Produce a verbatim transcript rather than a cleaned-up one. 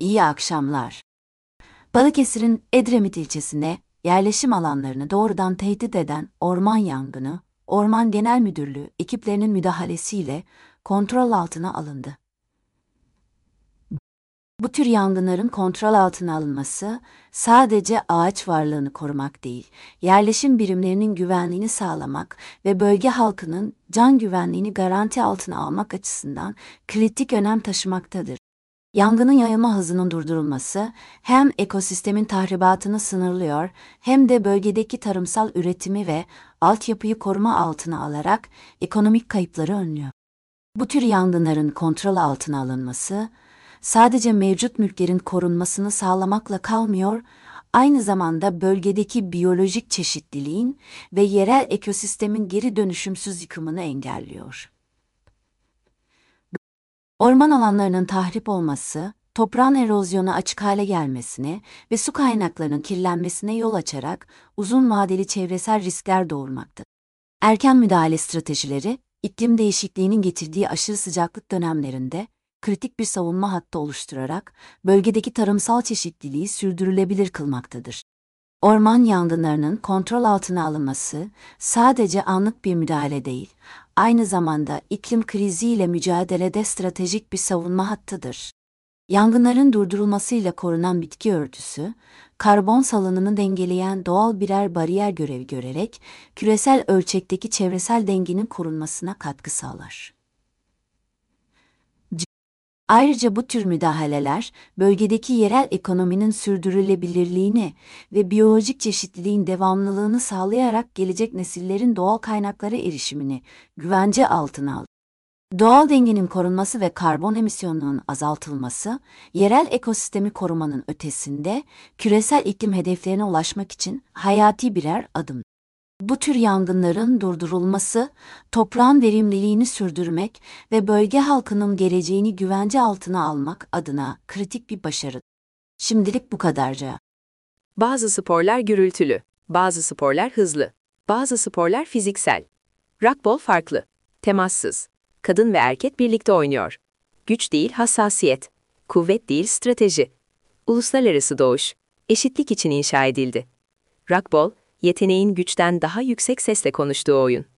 İyi akşamlar. Balıkesir'in Edremit ilçesine yerleşim alanlarını doğrudan tehdit eden orman yangını, Orman Genel Müdürlüğü ekiplerinin müdahalesiyle kontrol altına alındı. Bu tür yangınların kontrol altına alınması sadece ağaç varlığını korumak değil, yerleşim birimlerinin güvenliğini sağlamak ve bölge halkının can güvenliğini garanti altına almak açısından kritik önem taşımaktadır. Yangının yayılma hızının durdurulması hem ekosistemin tahribatını sınırlıyor hem de bölgedeki tarımsal üretimi ve altyapıyı koruma altına alarak ekonomik kayıpları önlüyor. Bu tür yangınların kontrol altına alınması sadece mevcut mülklerin korunmasını sağlamakla kalmıyor, aynı zamanda bölgedeki biyolojik çeşitliliğin ve yerel ekosistemin geri dönüşümsüz yıkımını engelliyor. Orman alanlarının tahrip olması, toprağın erozyona açık hale gelmesine ve su kaynaklarının kirlenmesine yol açarak uzun vadeli çevresel riskler doğurmaktadır. Erken müdahale stratejileri, iklim değişikliğinin getirdiği aşırı sıcaklık dönemlerinde kritik bir savunma hattı oluşturarak bölgedeki tarımsal çeşitliliği sürdürülebilir kılmaktadır. Orman yangınlarının kontrol altına alınması sadece anlık bir müdahale değil, aynı zamanda iklim kriziyle mücadelede stratejik bir savunma hattıdır. Yangınların durdurulmasıyla korunan bitki örtüsü, karbon salınımını dengeleyen doğal birer bariyer görevi görerek küresel ölçekteki çevresel dengenin korunmasına katkı sağlar. Ayrıca bu tür müdahaleler, bölgedeki yerel ekonominin sürdürülebilirliğini ve biyolojik çeşitliliğin devamlılığını sağlayarak gelecek nesillerin doğal kaynaklara erişimini güvence altına alır. Doğal dengenin korunması ve karbon emisyonunun azaltılması, yerel ekosistemi korumanın ötesinde küresel iklim hedeflerine ulaşmak için hayati birer adım. Bu tür yangınların durdurulması, toprağın verimliliğini sürdürmek ve bölge halkının geleceğini güvence altına almak adına kritik bir başarı. Şimdilik bu kadarca. Bazı sporlar gürültülü, bazı sporlar hızlı, bazı sporlar fiziksel. Rockball farklı, temassız. Kadın ve erkek birlikte oynuyor. Güç değil hassasiyet, kuvvet değil strateji. Uluslararası doğuş, eşitlik için inşa edildi. Rockball, yeteneğin güçten daha yüksek sesle konuştuğu oyun.